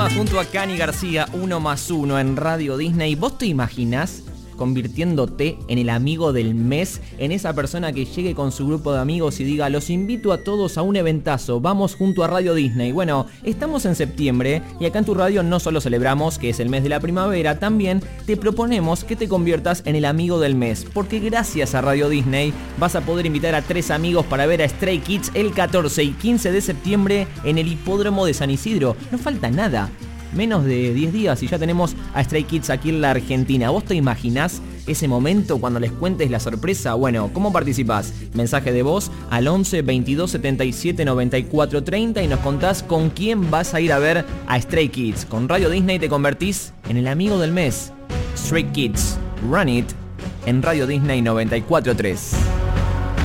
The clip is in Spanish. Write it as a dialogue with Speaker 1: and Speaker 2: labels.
Speaker 1: Junto a Cani García, 1+1 en Radio Disney. ¿Vos te imaginás convirtiéndote en el amigo del mes? En esa persona que llegue con su grupo de amigos y diga: los invito a todos a un eventazo, vamos junto a Radio Disney. Bueno, estamos en septiembre y acá en tu radio no solo celebramos que es el mes de la primavera, también te proponemos que te conviertas en el amigo del mes, porque gracias a Radio Disney vas a poder invitar a 3 amigos para ver a Stray Kids el 14 y 15 de septiembre en el hipódromo de San Isidro. No falta nada. Menos de 10 días y ya tenemos a Stray Kids aquí en la Argentina. ¿Vos te imaginás ese momento cuando les cuentes la sorpresa? Bueno, ¿cómo participás? Mensaje de voz al 11 22 77 94 30 y nos contás con quién vas a ir a ver a Stray Kids. Con Radio Disney te convertís en el amigo del mes. Stray Kids, Run It, en Radio Disney 94.3.